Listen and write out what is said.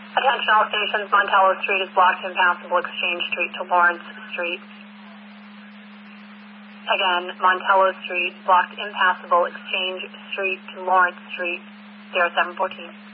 Attention all stations, Montello Street is blocked, impassable. Exchange Street to Lawrence Street. Again, Montello Street blocked, impassable. Exchange Street to Lawrence Street, 0714.